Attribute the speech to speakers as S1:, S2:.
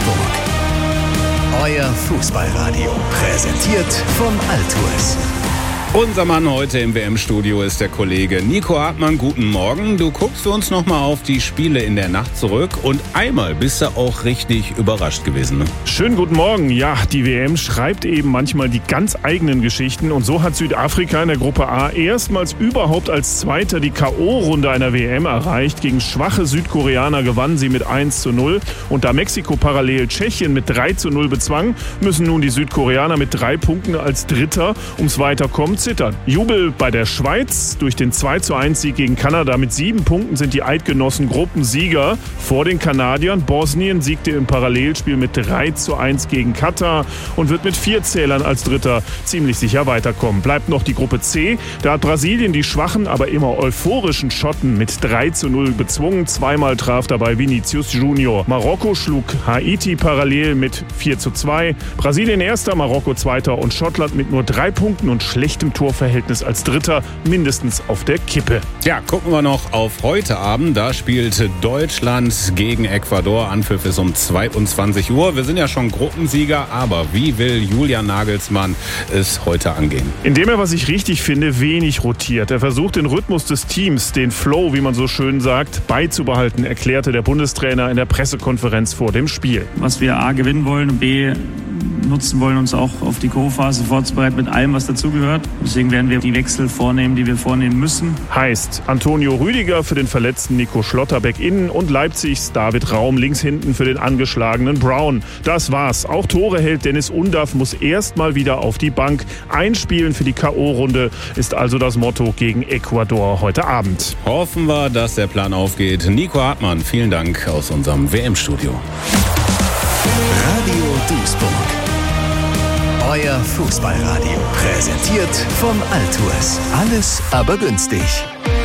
S1: Duisburg. Euer Fußballradio, präsentiert vom Altours.
S2: Unser Mann heute im WM-Studio ist der Kollege Nico Hartmann. Guten Morgen. Du guckst für uns nochmal auf die Spiele in der Nacht zurück und einmal bist du auch richtig überrascht gewesen. Ne?
S3: Schönen guten Morgen. Ja, die WM schreibt eben manchmal die ganz eigenen Geschichten und so hat Südafrika in der Gruppe A erstmals überhaupt als Zweiter die K.O.-Runde einer WM erreicht. Gegen schwache Südkoreaner gewannen sie mit 1:0 und da Mexiko parallel Tschechien mit 3:0 bezwang, müssen nun die Südkoreaner mit 3 Punkten als Dritter ums Weiterkommen zittern. Jubel bei der Schweiz. Durch den 2:1-Sieg gegen Kanada mit 7 Punkten sind die Eidgenossen Gruppensieger vor den Kanadiern. Bosnien siegte im Parallelspiel mit 3:1 gegen Katar und wird mit 4 Zählern als Dritter ziemlich sicher weiterkommen. Bleibt noch die Gruppe C. Da hat Brasilien die schwachen, aber immer euphorischen Schotten mit 3:0 bezwungen. Zweimal traf dabei Vinicius Junior. Marokko schlug Haiti parallel mit 4:2. Brasilien Erster, Marokko Zweiter und Schottland mit nur 3 Punkten und schlechtem Torverhältnis als Dritter mindestens auf der Kippe.
S2: Ja, gucken wir noch auf heute Abend. Da spielt Deutschland gegen Ecuador. Anpfiff ist um 22 Uhr. Wir sind ja schon Gruppensieger, aber wie will Julian Nagelsmann es heute angehen?
S3: Indem er, was ich richtig finde, wenig rotiert. Er versucht den Rhythmus des Teams, den Flow, wie man so schön sagt, beizubehalten, erklärte der Bundestrainer in der Pressekonferenz vor dem Spiel.
S4: Was wir A gewinnen wollen und B nutzen wollen, uns auch auf die K.O.-Phase vorzubereiten mit allem, was dazugehört. Deswegen werden wir die Wechsel vornehmen, die wir vornehmen müssen.
S3: Heißt Antonio Rüdiger für den verletzten Nico Schlotterbeck innen und Leipzigs David Raum links hinten für den angeschlagenen Brown. Das war's. Auch Tore hält Dennis Undaff, muss erst mal wieder auf die Bank. Einspielen für die K.O.-Runde ist also das Motto gegen Ecuador heute Abend.
S2: Hoffen wir, dass der Plan aufgeht. Nico Hartmann, vielen Dank aus unserem WM-Studio.
S1: Radio Duisburg. Euer Fußballradio, präsentiert vom Altours. Alles aber günstig.